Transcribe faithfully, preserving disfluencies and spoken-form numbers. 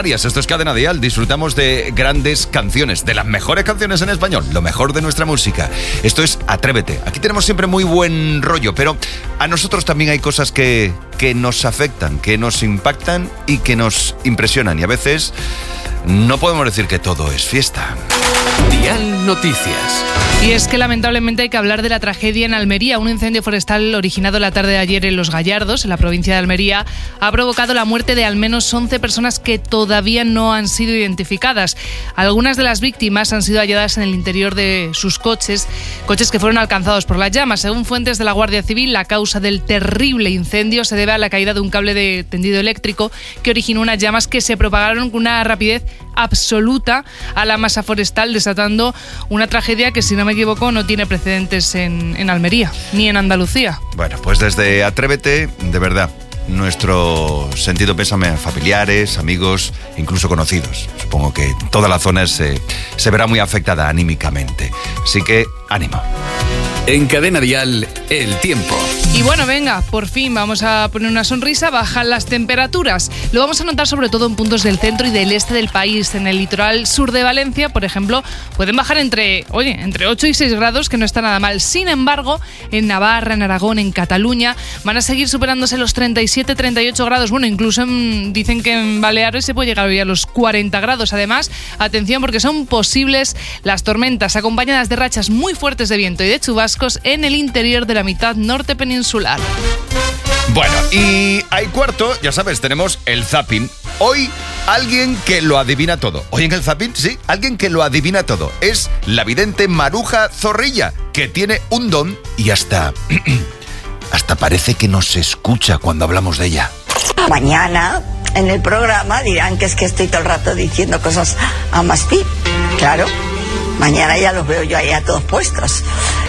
Esto es Cadena Dial, disfrutamos de grandes canciones, de las mejores canciones en español, lo mejor de nuestra música. Esto es Atrévete. Aquí tenemos siempre muy buen rollo, pero a nosotros también hay cosas que, que nos afectan, que nos impactan y que nos impresionan. Y a veces no podemos decir que todo es fiesta. Dial Noticias. Y es que lamentablemente hay que hablar de la tragedia en Almería. Un incendio forestal originado la tarde de ayer en Los Gallardos, en la provincia de Almería, ha provocado la muerte de al menos once personas que todavía no han sido identificadas. Algunas de las víctimas han sido halladas en el interior de sus coches, coches que fueron alcanzados por las llamas. Según fuentes de la Guardia Civil, la causa del terrible incendio se debe a la caída de un cable de tendido eléctrico que originó unas llamas que se propagaron con una rapidez absoluta a la masa forestal, desatando una tragedia que, si no me equivoco, no tiene precedentes en, en Almería, ni en Andalucía. Bueno, pues desde Atrévete, de verdad, nuestro sentido pésame a familiares, amigos, incluso conocidos. Supongo que toda la zona se, se verá muy afectada anímicamente. Así que, ánimo. En Cadena Dial, el tiempo. Y bueno, venga, por fin vamos a poner una sonrisa, bajan las temperaturas. Lo vamos a notar sobre todo en puntos del centro y del este del país. En el litoral sur de Valencia, por ejemplo, pueden bajar entre, oye, entre ocho y seis grados, que no está nada mal. Sin embargo, en Navarra, en Aragón, en Cataluña, van a seguir superándose los treinta y siete, treinta y ocho grados. Bueno, incluso en, dicen que en Baleares se puede llegar hoy a los cuarenta grados. Además, atención, porque son posibles las tormentas acompañadas de rachas muy fuertes de viento y de chubascos en el interior de la mitad norte peninsular. Bueno, y hay cuarto, ya sabes, tenemos el zapping. Hoy, alguien que lo adivina todo. Hoy en el zapping, sí, alguien que lo adivina todo. Es la vidente Maruja Zorrilla, que tiene un don y hasta... hasta parece que nos escucha cuando hablamos de ella. Mañana, en el programa, dirán que es que estoy todo el rato diciendo cosas a más pi. Claro, mañana ya los veo yo ahí a todos puestos.